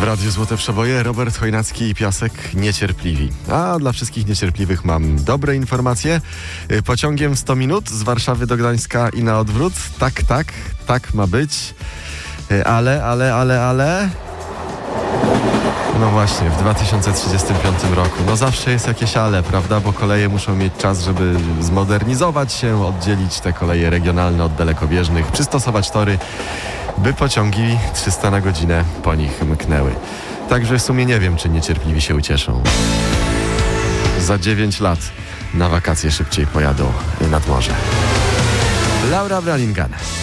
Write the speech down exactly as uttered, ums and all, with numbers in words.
W Radiu Złote Przeboje Robert Chojnacki i Piasek niecierpliwi. A dla wszystkich niecierpliwych mam dobre informacje. Pociągiem sto minut z Warszawy do Gdańska i na odwrót. Tak, tak, tak ma być. Ale, ale, ale, ale... No właśnie, w dwa tysiące trzydziestym piątym roku. No zawsze jest jakieś ale, prawda? Bo koleje muszą mieć czas, żeby zmodernizować się, oddzielić te koleje regionalne od dalekobieżnych, przystosować tory, by pociągi trzysta na godzinę po nich mknęły. Także w sumie nie wiem, czy niecierpliwi się ucieszą. Za dziewięć lat na wakacje szybciej pojadą nad morze. Laura Branigan.